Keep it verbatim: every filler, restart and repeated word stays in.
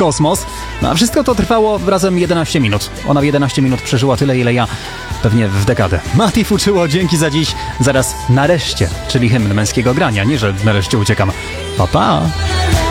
kosmos. No a wszystko to trwało razem jedenaście minut. Ona w jedenaście minut przeżyła tyle, ile ja pewnie w dekadę. Mati Fuczyło, dzięki za dziś. Zaraz nareszcie, czyli hymn męskiego grania. Nie, że nareszcie uciekam. Pa, pa!